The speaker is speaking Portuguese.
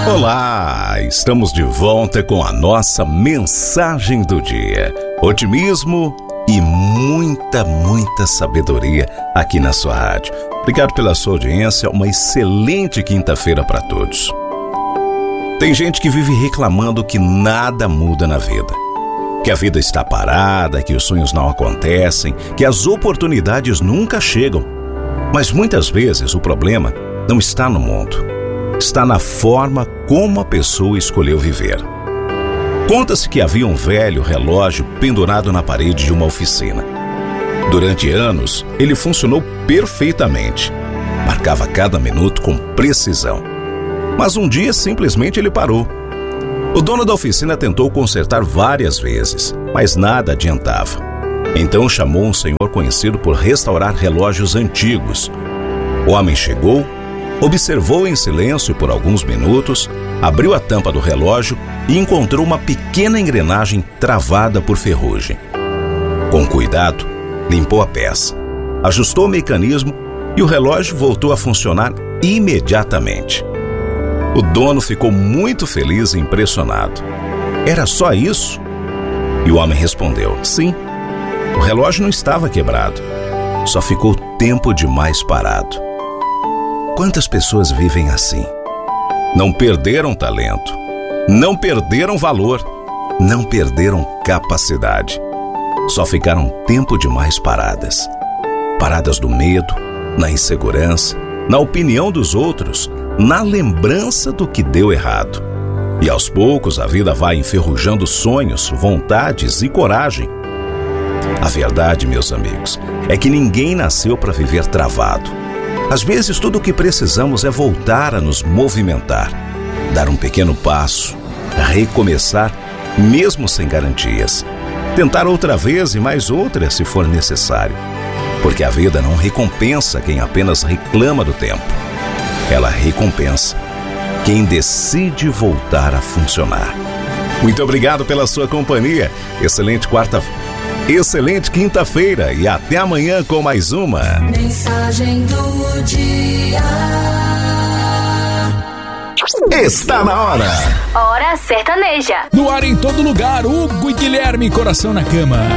Olá, estamos de volta com a nossa mensagem do dia. Otimismo e muita sabedoria aqui na sua rádio. Obrigado pela sua audiência, uma excelente quinta-feira para todos. Tem gente que vive reclamando que nada muda na vida, que a vida está parada, que os sonhos não acontecem, que as oportunidades nunca chegam. Mas muitas vezes o problema não está no mundo, está na forma como a pessoa escolheu viver. Conta-se que havia um velho relógio pendurado na parede de uma oficina. Durante anos, ele funcionou perfeitamente, marcava cada minuto com precisão. Mas um dia simplesmente ele parou. O dono da oficina tentou consertar várias vezes, mas nada adiantava. Então chamou um senhor conhecido por restaurar relógios antigos. O homem chegou, observou em silêncio por alguns minutos, abriu a tampa do relógio e encontrou uma pequena engrenagem travada por ferrugem. Com cuidado, limpou a peça, ajustou o mecanismo e o relógio voltou a funcionar imediatamente. O dono ficou muito feliz e impressionado. Era só isso? E o homem respondeu: sim, o relógio não estava quebrado, só ficou tempo demais parado. Quantas pessoas vivem assim? Não perderam talento, não perderam valor, não perderam capacidade. Só ficaram tempo demais paradas. Paradas do medo, na insegurança, na opinião dos outros, na lembrança do que deu errado. E aos poucos a vida vai enferrujando sonhos, vontades e coragem. A verdade, meus amigos, é que ninguém nasceu para viver travado. Às vezes tudo o que precisamos é voltar a nos movimentar, dar um pequeno passo, recomeçar mesmo sem garantias, tentar outra vez e mais outra se for necessário, porque a vida não recompensa quem apenas reclama do tempo. Ela recompensa quem decide voltar a funcionar. Muito obrigado pela sua companhia. Excelente quinta-feira e até amanhã com mais uma Mensagem do Dia. Está na hora. Hora sertaneja. No ar em todo lugar, Hugo e Guilherme, Coração na Cama.